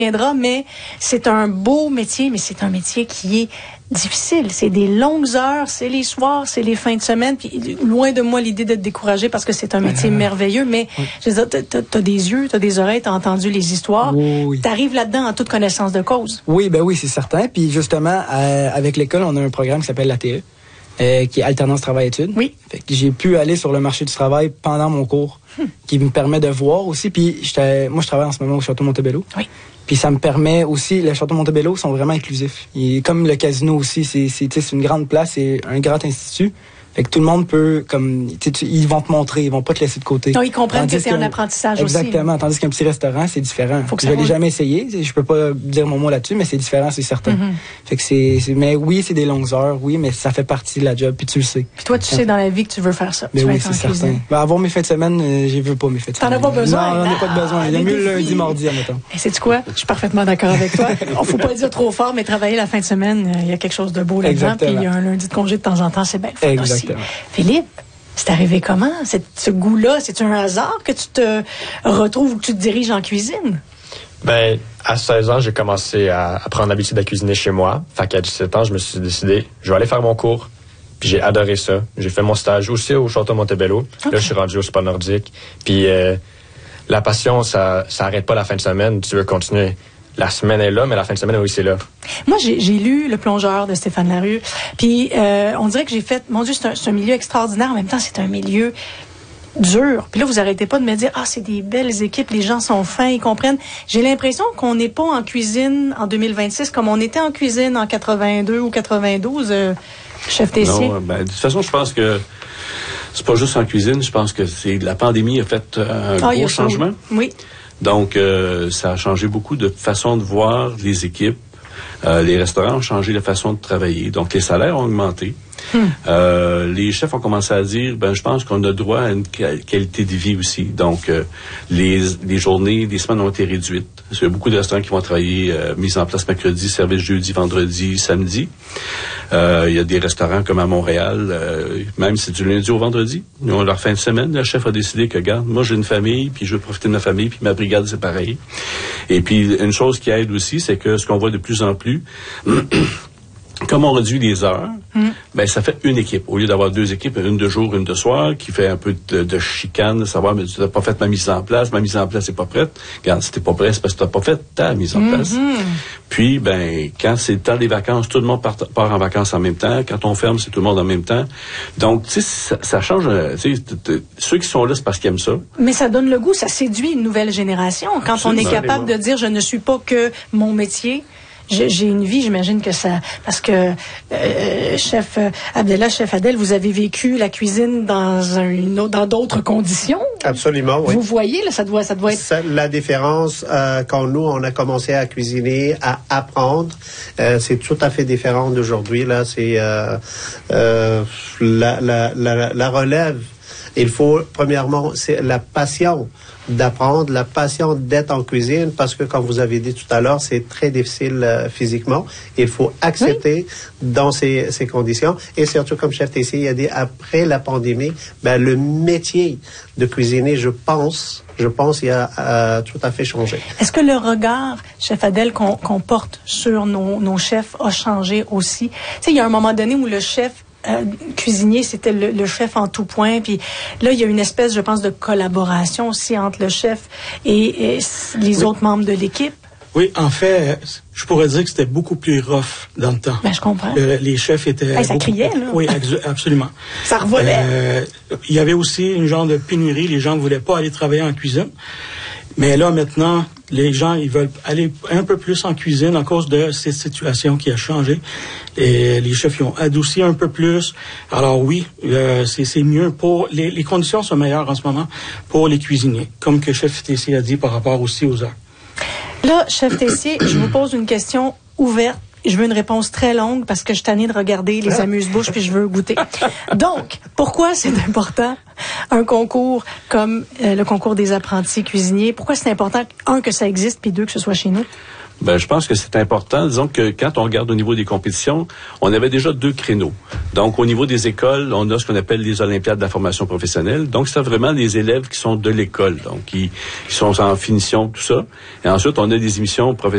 mais c'est un beau métier, mais c'est un métier qui est difficile. C'est des longues heures, c'est les soirs, c'est les fins de semaine. Puis loin de moi l'idée de te décourager parce que c'est un métier merveilleux, mais je veux dire, t'as des yeux, t'as des oreilles, t'as entendu les histoires. Oui. T'arrives là-dedans en toute connaissance de cause. Oui, ben oui, c'est certain. Puis justement, avec l'école, on a un programme qui s'appelle l'ATE, qui est alternance travail-études. Oui. Fait que j'ai pu aller sur le marché du travail pendant mon cours, qui me permet de voir aussi. Puis moi, je travaille en ce moment au Château Montebello. Oui. Puis ça me permet aussi, le Château Montebello sont vraiment inclusifs. Et comme le casino aussi, c'est une grande place, c'est un grand institut. Fait que tout le monde peut, comme, ils vont te montrer, ils vont pas te laisser de côté. Donc, ils comprennent que c'est un apprentissage aussi. Exactement. Tandis qu'un petit restaurant, c'est différent. Faut que je l'ai jamais essayé. Je peux pas dire mon mot là-dessus, mais c'est différent, c'est certain. Fait que mais oui, c'est des longues heures, oui, mais ça fait partie de la job, puis tu le sais. Puis toi, tu sais dans la vie que tu veux faire ça. Mais oui, c'est certain. Ben, avoir mes fêtes de semaine, je veux pas mes fêtes de semaine. T'en as pas besoin? Non, j'en ai pas de besoin. Il y a mieux le lundi, mardi, admettons. Et sais-tu quoi? Je suis parfaitement d'accord avec toi. On faut pas le dire trop fort, mais travailler la fin de semaine, il y a quelque chose de beau là-dedans. Puis il y a un lundi de congé de temps en temps, c'est bien le fun aussi. Philippe, c'est arrivé comment? Ce goût-là, c'est un hasard que tu te retrouves ou que tu te diriges en cuisine? Ben, à 16 ans, j'ai commencé à prendre l'habitude de cuisiner chez moi. Fait qu'à 17 ans, je me suis décidé, je vais aller faire mon cours. Puis j'ai adoré ça. J'ai fait mon stage aussi au Château Montebello. Okay. Là, je suis rendu au Spa Nordique. Puis la passion, ça arrête pas la fin de semaine. Tu veux continuer. La semaine est là, mais la fin de semaine, oui, c'est là. Moi, j'ai lu Le Plongeur de Stéphane Larue. Puis, on dirait que j'ai fait... Mon Dieu, c'est un milieu extraordinaire. En même temps, c'est un milieu dur. Puis là, vous arrêtez pas de me dire, c'est des belles équipes, les gens sont fins, ils comprennent. J'ai l'impression qu'on n'est pas en cuisine en 2026 comme on était en cuisine en 82 ou 92, chef Tessier. Non, de toute façon, je pense que c'est pas juste en cuisine. Je pense que la pandémie a fait un gros changement. Oui. Donc, ça a changé beaucoup de façon de voir les équipes. Les restaurants ont changé la façon de travailler. Donc, les salaires ont augmenté. Les chefs ont commencé à dire, je pense qu'on a droit à une qualité de vie aussi. Donc, les journées, les semaines ont été réduites. Il y a beaucoup de restaurants qui vont travailler mise en place mercredi, service jeudi, vendredi, samedi. Il y a des restaurants comme à Montréal, même si c'est du lundi au vendredi. Ils ont leur fin de semaine. Le chef a décidé que, regarde, moi j'ai une famille, puis je veux profiter de ma famille, puis ma brigade, c'est pareil. Et puis, une chose qui aide aussi, c'est que ce qu'on voit de plus en plus... Comme on réduit les heures, ça fait une équipe. Au lieu d'avoir deux équipes, une de jour, une de soir, qui fait un peu de chicane, de savoir, mais tu n'as pas fait ma mise en place n'est pas prête. Regarde, si t'es pas prêt, c'est parce que tu n'as pas fait ta mise en place. Puis, quand c'est le temps des vacances, tout le monde part en vacances en même temps. Quand on ferme, c'est tout le monde en même temps. Donc, tu sais, ça change. Ceux qui sont là, c'est parce qu'ils aiment ça. Mais ça donne le goût, ça séduit une nouvelle génération. Quand Absolument. On est capable de dire, je ne suis pas que mon métier. J'ai une vie, j'imagine que ça... Parce que, chef Abdellah, chef Adel, vous avez vécu la cuisine dans d'autres conditions. Absolument, oui. Vous voyez, là, ça doit être... La différence, quand nous, on a commencé à cuisiner, à apprendre, c'est tout à fait différent d'aujourd'hui. Là, c'est la relève. Il faut, premièrement, c'est la passion d'apprendre, la passion d'être en cuisine, parce que, comme vous avez dit tout à l'heure, c'est très difficile physiquement. Il faut accepter dans ces conditions. Et surtout, comme chef Tessier, il a dit, après la pandémie, le métier de cuisiner, je pense, il a tout à fait changé. Est-ce que le regard, chef Adel, qu'on porte sur nos chefs a changé aussi? Tu sais, il y a un moment donné où le chef cuisinier, c'était le chef en tout point. Puis là, il y a une espèce, je pense, de collaboration aussi entre le chef et les autres membres de l'équipe. Oui, en fait, je pourrais dire que c'était beaucoup plus rough dans le temps. Je comprends. Les chefs étaient... ça criait, là. Oui, absolument. Ça revolait. Il y avait aussi une genre de pénurie. Les gens ne voulaient pas aller travailler en cuisine. Mais là, maintenant, les gens, ils veulent aller un peu plus en cuisine à cause de cette situation qui a changé. Et les chefs, ils ont adouci un peu plus. Alors oui, c'est mieux pour... Les conditions sont meilleures en ce moment pour les cuisiniers, comme que chef Tessier a dit par rapport aussi aux heures. Là, chef Tessier, je vous pose une question ouverte. Je veux une réponse très longue parce que je suis tannée de regarder les amuse-bouches puis je veux goûter. Donc, pourquoi c'est important un concours comme le concours des apprentis cuisiniers? Pourquoi c'est important, que ça existe, puis deux, que ce soit chez nous? Je pense que c'est important. Disons que quand on regarde au niveau des compétitions, on avait déjà 2 créneaux. Donc, au niveau des écoles, on a ce qu'on appelle les Olympiades de la formation professionnelle. Donc, c'est vraiment les élèves qui sont de l'école, donc qui sont en finition, tout ça. Et ensuite, on a des émissions professionnelles.